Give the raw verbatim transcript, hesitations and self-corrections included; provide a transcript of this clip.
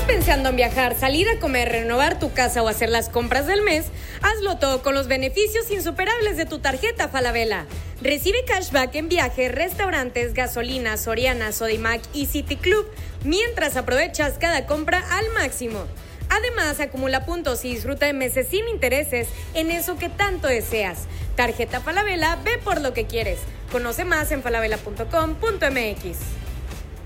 pensando en viajar, salir a comer, renovar tu casa o hacer las compras del mes? Hazlo todo con los beneficios insuperables de tu tarjeta Falabella. Recibe cashback en viajes, restaurantes, gasolina, Soriana, Sodimac y City Club, mientras aprovechas cada compra al máximo. Además, acumula puntos y disfruta de meses sin intereses en eso que tanto deseas. Tarjeta Falabella, ve por lo que quieres. Conoce más en falabella punto com punto m x.